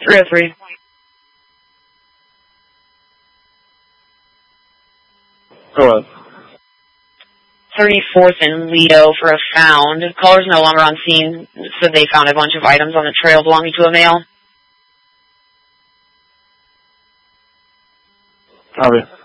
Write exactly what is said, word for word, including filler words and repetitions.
three oh three. Go on. thirty-fourth and Lido for a found. Caller's no longer on scene, so they found a bunch of items on the trail belonging to a male. Copy.